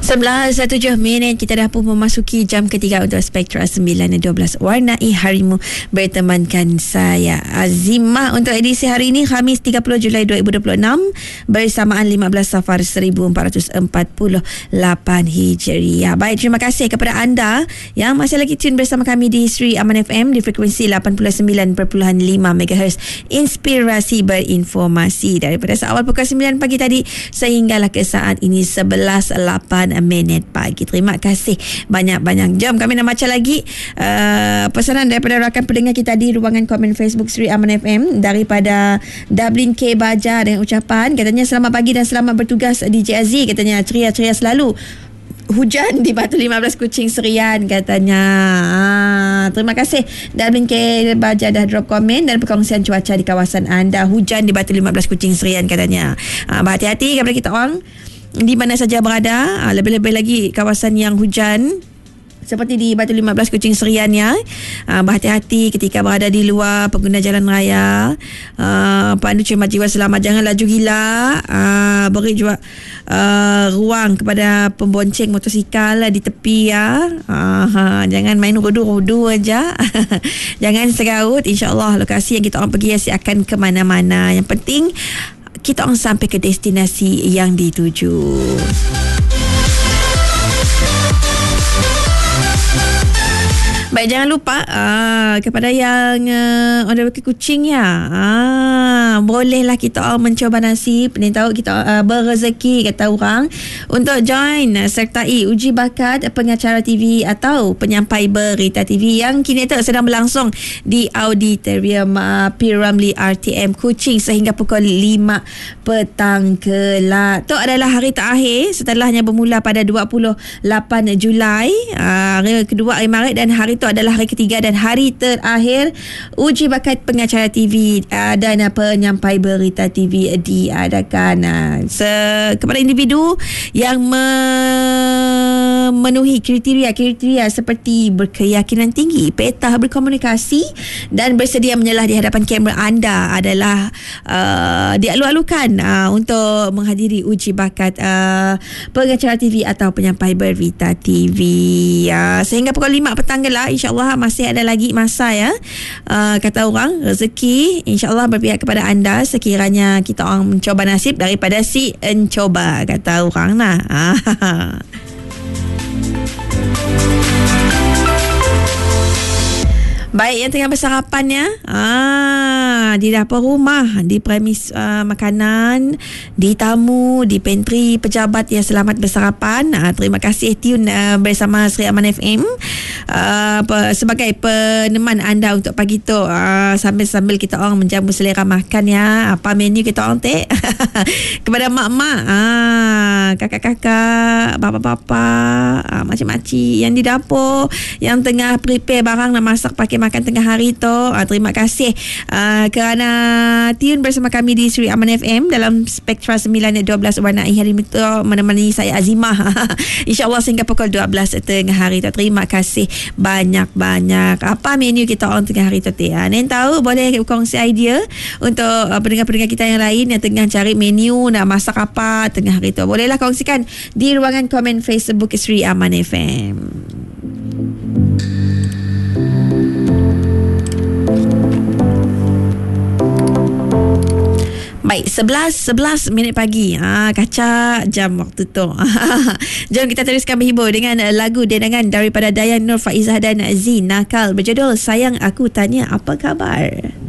11:07 kita dah pun memasuki jam ketiga untuk Spektra 9.12 Warnai Harimu bertemankan saya Azimah untuk edisi hari ini Khamis 30 Julai 2026 bersamaan 15 Safar 1448 Hijriah. Baik, terima kasih kepada anda yang masih lagi tune bersama kami di Sri Aman FM di frekuensi 89.5 MHz. Inspirasi berinformasi daripada seawal pukul 9 pagi tadi sehinggalah ke saat ini 11:08 pagi. Terima kasih banyak-banyak. Jom kami nak baca lagi pesanan daripada rakan pendengar kita di ruangan komen Facebook Sri Aman FM daripada Dublin K Baja dengan ucapan katanya selamat pagi dan selamat bertugas DJ Aziz, katanya ceria-ceria selalu. Hujan di Batu 15 Kuching Serian katanya. Terima kasih Dublin K Baja dah drop komen dan perkongsian cuaca di kawasan anda. Hujan di Batu 15 Kuching Serian katanya. Berhati-hati kepada kita orang di mana saja berada, lebih-lebih lagi kawasan yang hujan seperti di Batu 15 Kuching Serian ya. Berhati-hati ketika berada di luar pengguna jalan raya. Pandu cermat jiwa selamat, jangan laju gila. Beri juga ruang kepada pembonceng motosikal di tepi ya. Jangan main rudu-rudu aja. Jangan segarut. InsyaAllah lokasi yang kita orang pergi akan ke mana-mana. Yang penting kita orang sampai ke destinasi yang dituju. Baik, jangan lupa kepada yang on the way ke Kuching ya, bolehlah kita mencoba nasib. Ni tahu kita berrezeki kata orang untuk join sertai uji bakat pengacara TV atau penyampai berita TV yang kini sedang berlangsung di Auditorium P. Ramlee RTM Kuching sehingga pukul 5 petang kelak. Itu adalah hari terakhir setelahnya bermula pada 28 Julai, hari kedua hari Maret, dan hari itu adalah hari ketiga dan hari terakhir uji bakat pengacara TV dan penyampai berita TV diadakan. Kepada individu yang memenuhi kriteria seperti berkeyakinan tinggi, petah berkomunikasi dan bersedia menyelah di hadapan kamera anda adalah dialu-alukan untuk menghadiri uji bakat pengacara TV atau penyampai berita TV sehingga pukul 5 petang gelap. InsyaAllah masih ada lagi masa ya. Kata orang, rezeki insyaAllah berpihak kepada anda sekiranya kita orang mencoba nasib daripada si encoba, kata orang nah. Baik, yang tengah bersarapan ya, di dapur rumah, di premis makanan, di tamu, di pantry pejabat yang selamat bersarapan. Terima kasih tune bersama Sri Aman FM sebagai peneman anda untuk pagi tu, sambil kita orang menjamu selera makan ya. Apa menu kita orang kepada mak-mak, kakak-kakak, bapa-bapa, makcik-makcik yang di dapur yang tengah prepare barang nak masak pakai makan tengah hari tu, terima kasih kerana tune bersama kami di Sri Aman FM dalam Spektra 9.12 Warnai Harimu menemani saya Azimah InsyaAllah sehingga pukul 12 tengah hari tu. Terima kasih banyak-banyak. Apa menu kita orang tengah hari tu Nen tahu, boleh kongsi idea untuk pendengar-pendengar kita yang lain yang tengah cari menu nak masak apa tengah hari tu. Bolehlah kongsikan di ruangan komen Facebook Sri Aman FM. Baik, 11 minit pagi. Kacak jam waktu tu. Jom kita teruskan berhibur dengan lagu dendangan daripada Dayan Nur Faizah dan Zee Nakal berjudul Sayang Aku Tanya Apa Khabar.